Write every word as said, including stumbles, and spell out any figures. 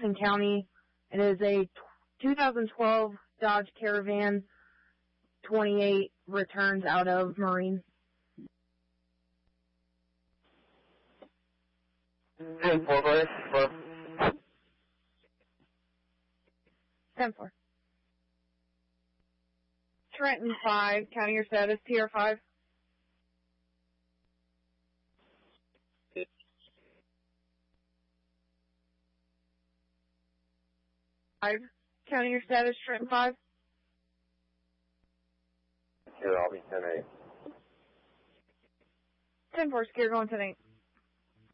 Jefferson County. It is a two thousand twelve Dodge Caravan, twenty-eight, returns out of Marine. ten four, four. ten four. Trenton five, county your status, T R five. five, county your status, Trenton five. Sure, I'll be ten eight. ten four, secure going ten eight.